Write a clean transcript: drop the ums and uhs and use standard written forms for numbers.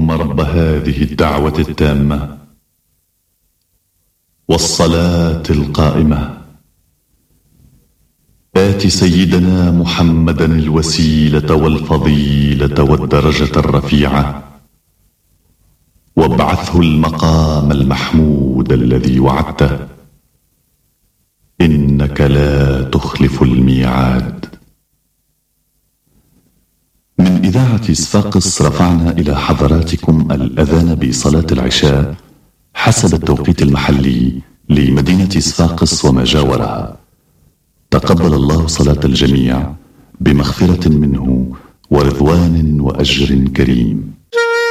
اللهم رب هذه الدعوة التامة والصلاة القائمة آت سيدنا محمدا الوسيلة والفضيلة والدرجة الرفيعة وابعثه المقام المحمود الذي وعدته إنك لا تخلف الميعاد. من إذاعة صفاقس رفعنا إلى حضراتكم الأذان بصلاة العشاء حسب التوقيت المحلي لمدينة صفاقس وما جاورها. تقبل الله صلاة الجميع بمغفرة منه ورضوان وأجر كريم.